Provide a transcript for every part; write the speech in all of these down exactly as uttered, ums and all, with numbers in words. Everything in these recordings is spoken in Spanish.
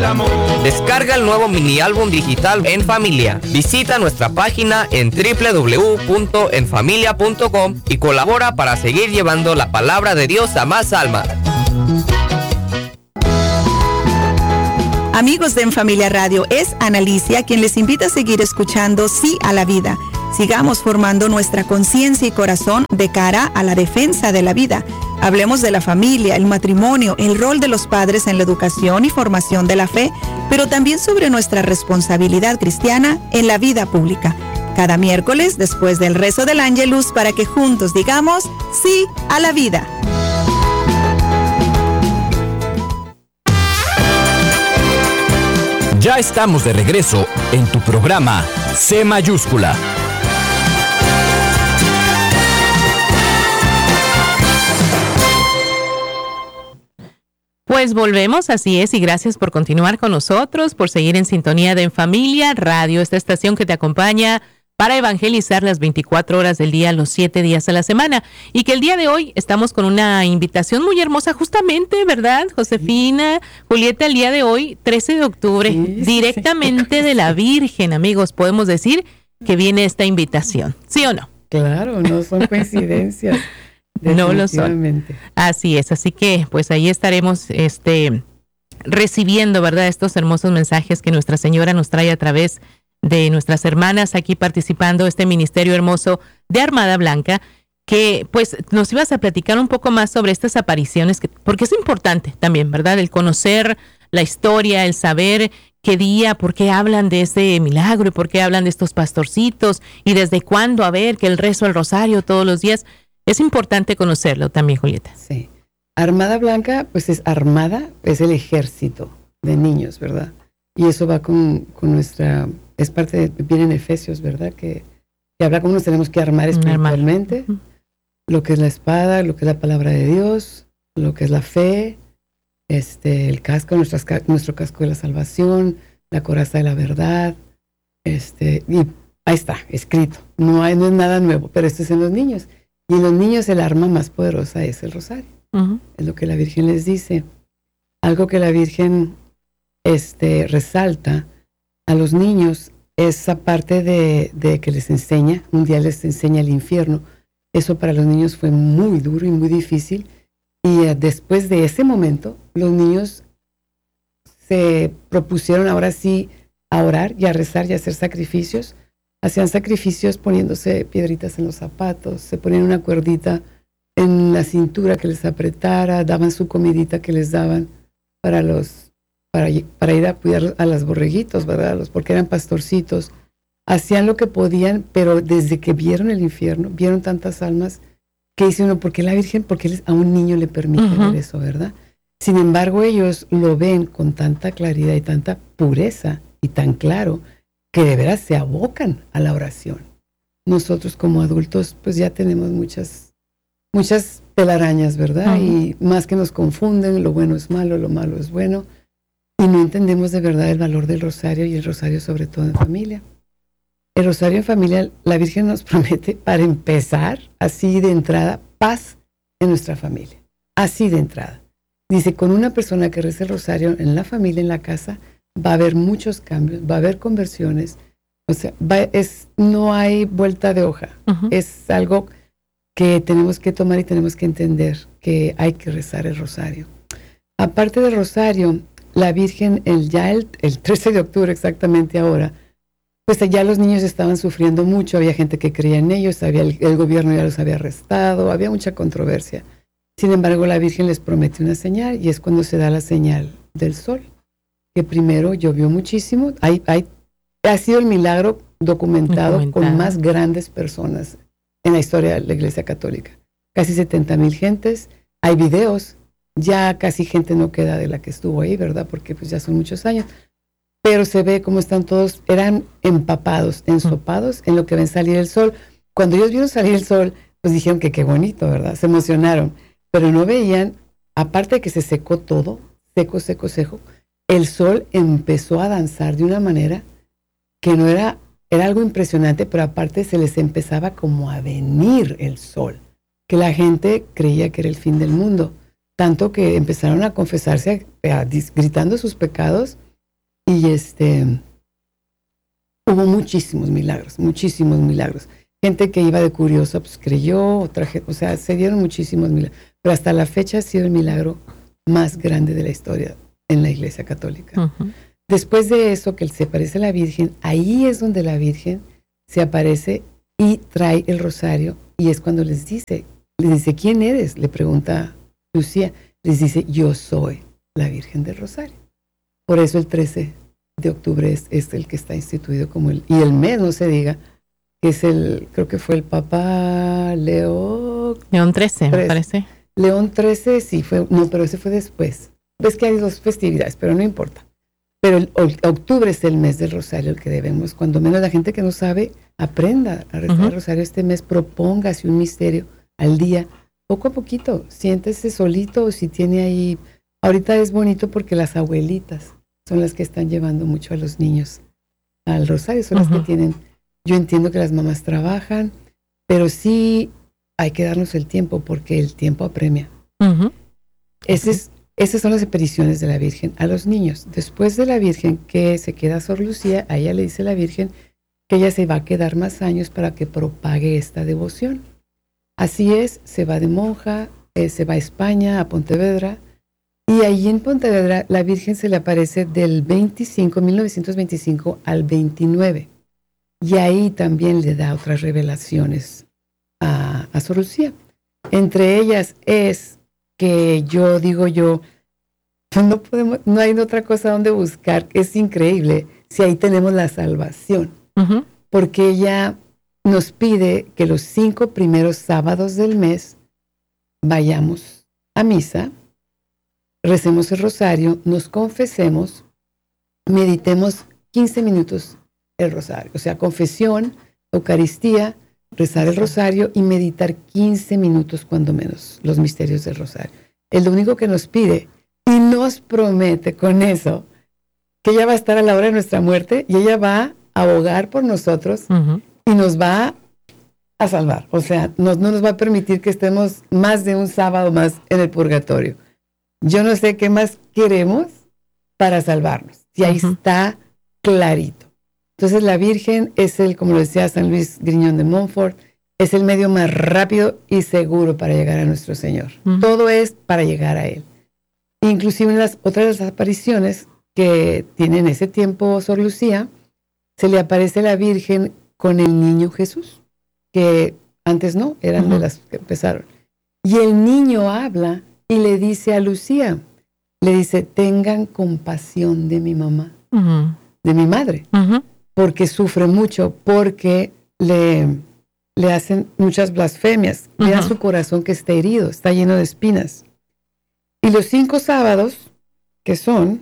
el amor. Descarga el nuevo mini álbum digital En Familia. Visita nuestra página en doble u doble u doble u punto en familia punto com y colabora para seguir llevando la palabra de Dios a más almas. Amigos de En Familia Radio, es Analicia quien les invita a seguir escuchando Sí a la Vida. Sigamos formando nuestra conciencia y corazón de cara a la defensa de la vida. Hablemos de la familia, el matrimonio, el rol de los padres en la educación y formación de la fe, pero también sobre nuestra responsabilidad cristiana en la vida pública. Cada miércoles, después del rezo del Ángelus, para que juntos digamos sí a la vida. Ya estamos de regreso en tu programa C Mayúscula. Pues volvemos, así es, y gracias por continuar con nosotros, por seguir en sintonía de En Familia Radio, esta estación que te acompaña para evangelizar las veinticuatro horas del día, los siete días a la semana. Y que el día de hoy estamos con una invitación muy hermosa, justamente, ¿verdad, Josefina? Julieta, el día de hoy, trece de octubre, sí, directamente sí. de la Virgen, amigos, podemos decir que viene esta invitación, ¿sí o no? Claro, no son coincidencias. No lo son. Así es, así que pues ahí estaremos este recibiendo, ¿verdad?, estos hermosos mensajes que Nuestra Señora nos trae a través de nuestras hermanas aquí participando este ministerio hermoso de Armada Blanca, que pues nos ibas a platicar un poco más sobre estas apariciones, que, porque es importante también, ¿verdad?, el conocer la historia, el saber qué día, por qué hablan de este milagro y por qué hablan de estos pastorcitos y desde cuándo, a ver, que el rezo, el rosario todos los días. Es importante conocerlo también, Julieta. Sí. Armada Blanca, pues es armada, es el ejército de niños, ¿verdad? Y eso va con, con nuestra, es parte de, viene en Efesios, ¿verdad? Que, que habla cómo nos tenemos que armar espiritualmente, uh-huh. lo que es la espada, lo que es la palabra de Dios, lo que es la fe, este, el casco, nuestras, nuestro casco de la salvación, la coraza de la verdad, este, y ahí está, escrito. No hay, no es nada nuevo, pero esto es en los niños. Y en los niños el arma más poderosa es el rosario. Uh-huh. Es lo que la Virgen les dice. Algo que la Virgen este, resalta a los niños, esa parte de, de que les enseña, un día les enseña el infierno. Eso para los niños fue muy duro y muy difícil. Y uh, después de ese momento, los niños se propusieron ahora sí a orar y a rezar y a hacer sacrificios. Hacían sacrificios poniéndose piedritas en los zapatos, se ponían una cuerdita en la cintura que les apretara, daban su comidita que les daban para los para, para ir a cuidar a los borreguitos, ¿verdad? Los, porque eran pastorcitos. Hacían lo que podían, pero desde que vieron el infierno, vieron tantas almas, que dice uno, ¿por qué la Virgen, por qué a un niño le permite uh-huh. ver eso, verdad? Sin embargo, ellos lo ven con tanta claridad y tanta pureza y tan claro, que de veras se abocan a la oración. Nosotros como adultos pues ya tenemos muchas, muchas telarañas, ¿verdad? Uh-huh. Y más que nos confunden, lo bueno es malo, lo malo es bueno, y no entendemos de verdad el valor del rosario y el rosario sobre todo en familia. El rosario en familia, la Virgen nos promete para empezar, así de entrada, paz en nuestra familia, así de entrada. Dice, con una persona que reza el rosario en la familia, en la casa, va a haber muchos cambios, va a haber conversiones, o sea, va, es, no hay vuelta de hoja, uh-huh. es algo que tenemos que tomar y tenemos que entender que hay que rezar el rosario. Aparte del rosario, la Virgen, el, ya el, el trece de octubre exactamente ahora, pues ya los niños estaban sufriendo mucho, había gente que creía en ellos, había el, el gobierno ya los había arrestado, había mucha controversia. Sin embargo, la Virgen les promete una señal y es cuando se da la señal del sol. Que primero llovió muchísimo, hay, hay, ha sido el milagro documentado, documentado con más grandes personas en la historia de la Iglesia Católica. Casi setenta mil gentes, hay videos, ya casi gente no queda de la que estuvo ahí, ¿verdad? Porque pues ya son muchos años, pero se ve cómo están todos, eran empapados, ensopados en lo que ven salir el sol. Cuando ellos vieron salir el sol, pues dijeron que qué bonito, ¿verdad? Se emocionaron, pero no veían, aparte de que se secó todo, seco, seco, seco, el sol empezó a danzar de una manera que no era, era algo impresionante, pero aparte se les empezaba como a venir el sol, que la gente creía que era el fin del mundo, tanto que empezaron a confesarse, a, a, gritando sus pecados, Y este, hubo muchísimos milagros, muchísimos milagros. Gente que iba de curiosa, pues creyó, otra gente, o sea, se dieron muchísimos milagros. Pero hasta la fecha ha sido el milagro más grande de la historia en la Iglesia Católica. Uh-huh. Después de eso, que se aparece la Virgen, ahí es donde la Virgen se aparece y trae el rosario, y es cuando les dice, les dice, ¿quién eres? Le pregunta Lucía, les dice, yo soy la Virgen del Rosario. Por eso el trece de octubre es, es el que está instituido como el, y el mes, no se diga, que es el, creo que fue el Papa Leo... León trece, me parece. León trece, sí, fue, no, pero ese fue después. Ves que hay dos festividades, pero no importa. Pero el, el octubre es el mes del Rosario, el que debemos, cuando menos la gente que no sabe, aprenda a rezar uh-huh. el Rosario este mes, propóngase un misterio al día, poco a poquito, siéntese solito, o si tiene ahí, ahorita es bonito porque las abuelitas son las que están llevando mucho a los niños al Rosario, son uh-huh. las que tienen, yo entiendo que las mamás trabajan, pero sí hay que darnos el tiempo, porque el tiempo apremia. Uh-huh. Ese es Esas son las apariciones de la Virgen a los niños. Después de la Virgen que se queda Sor Lucía, a ella le dice la Virgen que ella se va a quedar más años para que propague esta devoción. Así es, se va de monja, eh, se va a España, a Pontevedra, y allí en Pontevedra la Virgen se le aparece del veinticinco, mil novecientos veinticinco al veintinueve. Y ahí también le da otras revelaciones a, a Sor Lucía. Entre ellas es que yo digo yo, no podemos, no hay otra cosa donde buscar, es increíble, si ahí tenemos la salvación, uh-huh. porque ella nos pide que los cinco primeros sábados del mes vayamos a misa, recemos el rosario, nos confesemos, meditemos quince minutos el rosario, o sea, confesión, Eucaristía, rezar el rosario y meditar quince minutos cuando menos los misterios del rosario. Es lo único que nos pide y nos promete con eso que ella va a estar a la hora de nuestra muerte y ella va a abogar por nosotros uh-huh. y nos va a salvar. O sea, no, no nos va a permitir que estemos más de un sábado más en el purgatorio. Yo no sé qué más queremos para salvarnos. Y ahí uh-huh. está clarito. Entonces la Virgen es el, como lo decía San Luis Griñón de Montfort, es el medio más rápido y seguro para llegar a nuestro Señor. Uh-huh. Todo es para llegar a Él. Inclusive en las otras de las apariciones que tiene en ese tiempo Sor Lucía, se le aparece la Virgen con el niño Jesús, que antes no, eran uh-huh. de las que empezaron. Y el niño habla y le dice a Lucía, le dice, tengan compasión de mi mamá, uh-huh. de mi madre. Uh-huh. Porque sufre mucho, porque le, le hacen muchas blasfemias. Uh-huh. Vean su corazón que está herido, está lleno de espinas. Y los cinco sábados, que son,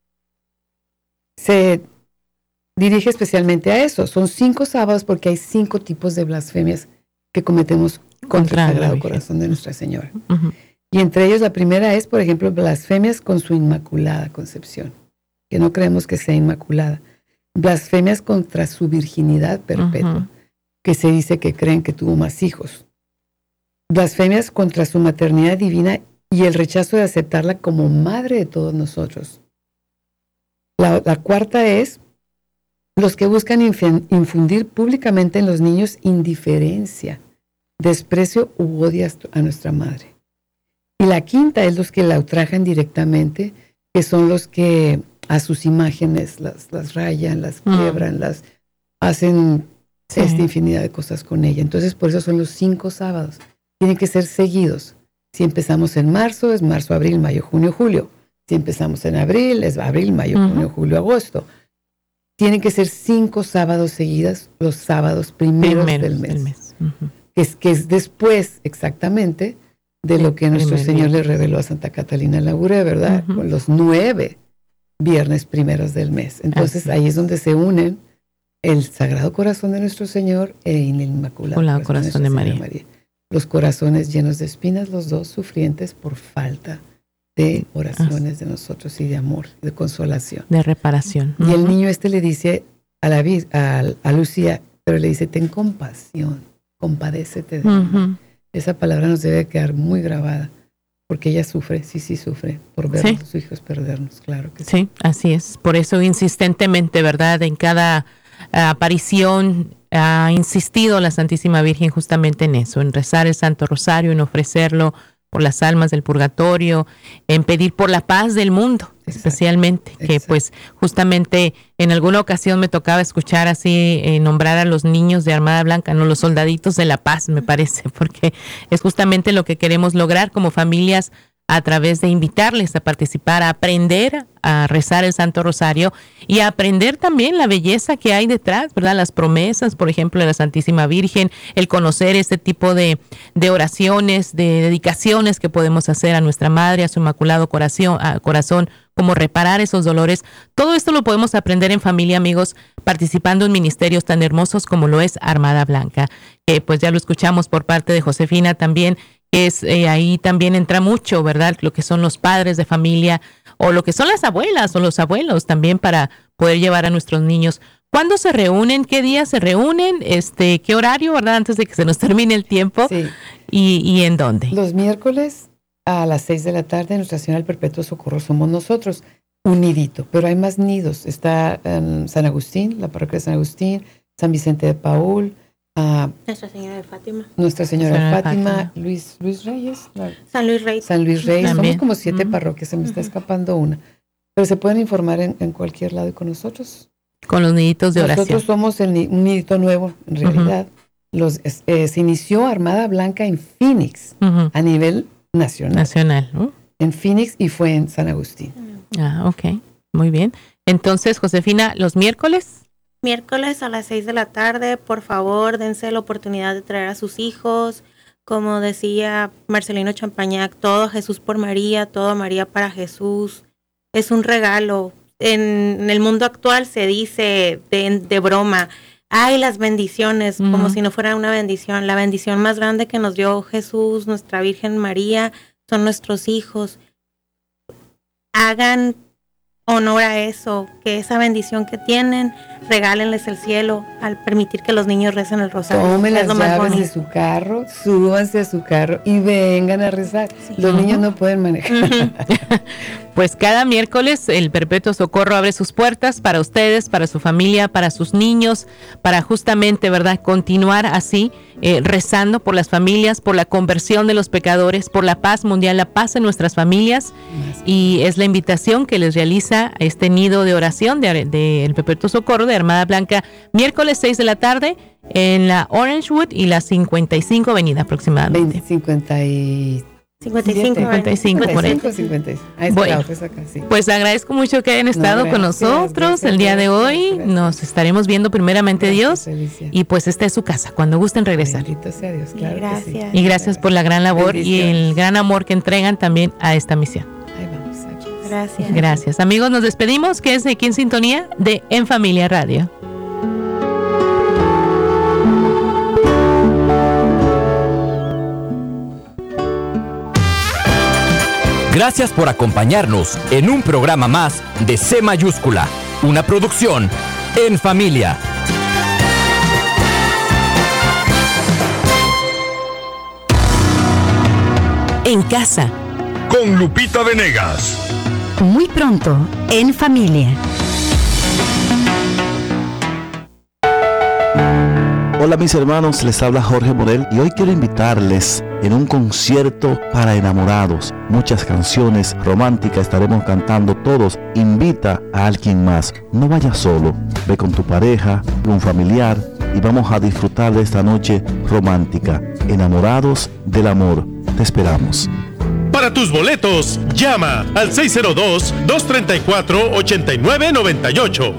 se dirige especialmente a eso. Son cinco sábados porque hay cinco tipos de blasfemias que cometemos contra, contra el Sagrado Corazón de Nuestra Señora. Uh-huh. Y entre ellos la primera es, por ejemplo, blasfemias con su Inmaculada Concepción, que no creemos que sea inmaculada. Blasfemias contra su virginidad perpetua, uh-huh. que se dice que creen que tuvo más hijos. Blasfemias contra su maternidad divina y el rechazo de aceptarla como madre de todos nosotros. La, la cuarta es los que buscan inf- infundir públicamente en los niños indiferencia, desprecio u odio a nuestra madre. Y la quinta es los que la ultrajan directamente, que son los que a sus imágenes las, las rayan, las quiebran, mm. las hacen sí. esta infinidad de cosas con ella. Entonces, por eso son los cinco sábados. Tienen que ser seguidos. Si empezamos en marzo, es marzo, abril, mayo, junio, julio. Si empezamos en abril, es abril, mayo, uh-huh. junio, julio, agosto. Tienen que ser cinco sábados seguidos, los sábados primeros Primero del mes. mes. Uh-huh. que, es, que es después, exactamente, de lo que nuestro Señor le reveló a Santa Catalina Labouré, ¿verdad? Uh-huh. Con los nueve viernes primeros del mes. Entonces Así. ahí es donde se unen el Sagrado Corazón de nuestro Señor e el Inmaculado Corazón, Corazón de, de María. María. Los corazones llenos de espinas, los dos sufrientes por falta de oraciones Así. de nosotros y de amor, de consolación. De reparación. Y uh-huh. el niño este le dice a, la, a, a Lucía, pero le dice, ten compasión, compadécete de uh-huh. mí. Esa palabra nos debe quedar muy grabada. porque ella sufre, sí, sí sufre por ver sí. a sus hijos perdernos, claro que sí. Sí, así es. Por eso insistentemente, ¿verdad? En cada uh, aparición ha insistido la Santísima Virgen justamente en eso, en rezar el Santo Rosario, en ofrecerlo por las almas del purgatorio, en pedir por la paz del mundo, exacto, especialmente, exacto. que pues justamente en alguna ocasión me tocaba escuchar así eh, nombrar a los niños de Armada Blanca, no, los soldaditos de la paz, me parece, porque es justamente lo que queremos lograr como familias a través de invitarles a participar, a aprender a rezar el Santo Rosario y a aprender también la belleza que hay detrás, ¿verdad? Las promesas, por ejemplo, de la Santísima Virgen, el conocer este tipo de, de oraciones, de dedicaciones que podemos hacer a nuestra Madre, a su Inmaculado Corazón, a corazón, como reparar esos dolores. Todo esto lo podemos aprender en familia, amigos, participando en ministerios tan hermosos como lo es Armada Blanca, que pues ya lo escuchamos por parte de Josefina también, es eh, ahí también entra mucho, ¿verdad? Lo que son los padres de familia o lo que son las abuelas o los abuelos también para poder llevar a nuestros niños. ¿Cuándo se reúnen? ¿Qué días se reúnen? Este, ¿qué horario, verdad? Antes de que se nos termine el tiempo. Sí. ¿Y, y en dónde? Los miércoles a las seis de la tarde, Nuestra Señora del Perpetuo Socorro somos nosotros, un nidito, pero hay más nidos. Está en San Agustín, la parroquia de San Agustín, San Vicente de Paúl, Uh, Nuestra Señora de Fátima. Nuestra Señora Señora de Fátima, Fátima. Luis, Luis Reyes. La, San Luis Rey. San Luis Reyes. También. Somos como siete Uh-huh. parroquias, se me está Uh-huh. escapando una. Pero se pueden informar en, en cualquier lado y con nosotros. Con los niditos de oración. Nosotros somos el, un nidito nuevo, en realidad. Uh-huh. Los, eh, se inició Armada Blanca en Phoenix, uh-huh. a nivel nacional. Nacional. Uh. En Phoenix y fue en San Agustín. Ah, ok. Muy bien. Entonces, Josefina, los miércoles... Miércoles a las seis de la tarde, por favor, dense la oportunidad de traer a sus hijos. Como decía Marcelino Champañac, todo Jesús por María, todo María para Jesús. Es un regalo. En, en el mundo actual se dice de, de broma, ay, las bendiciones, uh-huh. como si no fuera una bendición. La bendición más grande que nos dio Jesús, nuestra Virgen María, son nuestros hijos. Hagan honor a eso, que esa bendición que tienen, regálenles el cielo al permitir que los niños recen el rosario. Tomen es las llaves de su carro, súbanse a su carro y vengan a rezar. Sí. Los uh-huh. niños no pueden manejar. Uh-huh. Pues cada miércoles el Perpetuo Socorro abre sus puertas para ustedes, para su familia, para sus niños, para justamente, ¿verdad?, continuar así, eh, rezando por las familias, por la conversión de los pecadores, por la paz mundial, la paz en nuestras familias. Y es la invitación que les realiza este nido de oración del de, de Perpetuo Socorro de Armada Blanca, miércoles seis de la tarde en la Orangewood y la cincuenta y cinco avenida aproximadamente. veinte, cincuenta y cincuenta y cinco, cincuenta y cinco, por ahí. cincuenta y cinco. Ahí está, bueno, pues acá, sí. pues agradezco mucho que hayan estado no, gracias, con nosotros gracias, el día de hoy. Gracias. Nos estaremos viendo primeramente gracias, Dios. Felicia. Y pues esta es su casa, cuando gusten regresar. Bendito sea Dios, claro. Y gracias. Que sí. Y gracias por la gran labor y el gran amor que entregan también a esta misión. Ahí vamos. Aquí. Gracias. Gracias. Amigos, nos despedimos. Quédense aquí en sintonía de En Familia Radio. Gracias por acompañarnos en un programa más de C mayúscula, una producción En Familia. En casa. Con Lupita Venegas. Muy pronto, En Familia. Hola mis hermanos, les habla Jorge Morel y hoy quiero invitarles en un concierto para enamorados. Muchas canciones románticas estaremos cantando todos. Invita a alguien más, no vayas solo, ve con tu pareja, un familiar y vamos a disfrutar de esta noche romántica. Enamorados del amor, te esperamos. Para tus boletos, llama al seis cero dos, dos tres cuatro, ocho nueve nueve ocho.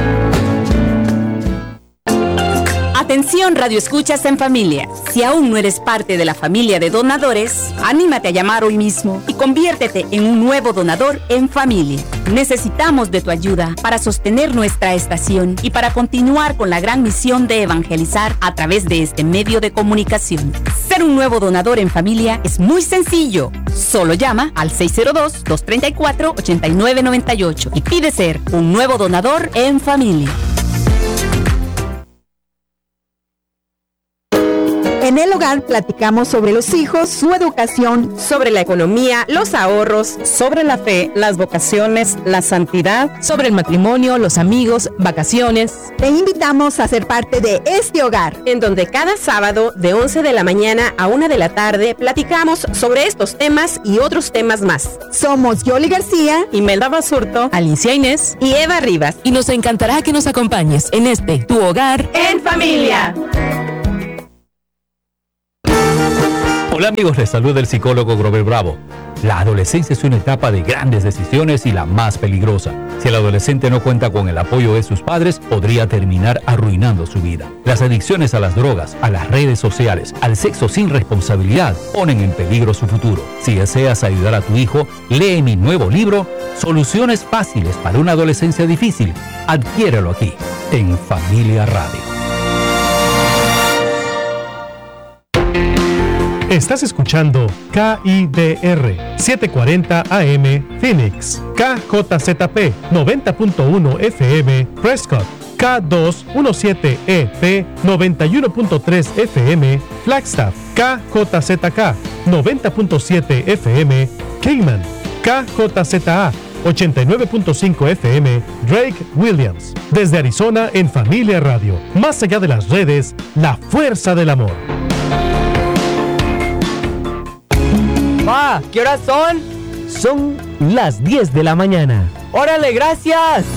Atención, Radio Escuchas en Familia. Si aún no eres parte de la familia de donadores, anímate a llamar hoy mismo y conviértete en un nuevo donador en familia. Necesitamos de tu ayuda para sostener nuestra estación y para continuar con la gran misión de evangelizar a través de este medio de comunicación. Ser un nuevo donador en familia es muy sencillo. Solo llama al seis cero dos, dos tres cuatro, ocho nueve nueve ocho y pide ser un nuevo donador en familia. En el hogar platicamos sobre los hijos, su educación, sobre la economía, los ahorros, sobre la fe, las vocaciones, la santidad, sobre el matrimonio, los amigos, vacaciones. Te invitamos a ser parte de este hogar, en donde cada sábado de once de la mañana a una de la tarde platicamos sobre estos temas y otros temas más. Somos Yoli García, Imelda Basurto, Alicia Inés y Eva Rivas. Y nos encantará que nos acompañes en este Tu Hogar en Familia. Hola amigos, les saluda el psicólogo Grover Bravo. La adolescencia es una etapa de grandes decisiones y la más peligrosa. Si el adolescente no cuenta con el apoyo de sus padres, podría terminar arruinando su vida. Las adicciones a las drogas, a las redes sociales, al sexo sin responsabilidad, ponen en peligro su futuro. Si deseas ayudar a tu hijo, lee mi nuevo libro, Soluciones Fáciles para una Adolescencia Difícil. Adquiérelo aquí, en Familia Radio. Estás escuchando K I D R setecientos cuarenta A M Phoenix, K J Z P noventa punto uno F M Prescott, K doscientos diecisiete E P noventa y uno punto tres F M Flagstaff, K J Z K noventa punto siete F M Cayman, K J Z A ochenta y nueve punto cinco F M Drake Williams. Desde Arizona en Familia Radio, más allá de las redes, la fuerza del amor. Pa, ¿qué horas son? Son las diez de la mañana. ¡Órale, gracias!